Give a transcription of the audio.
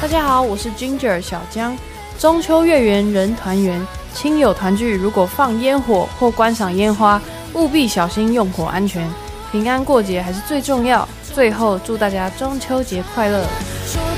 家好，我是 Ginger 小江。中秋月圆人团圆，亲友团聚，如果放烟火或观赏烟花，务必小心用火安全，平安过节还是最重要。最后祝大家中秋节快乐！ 说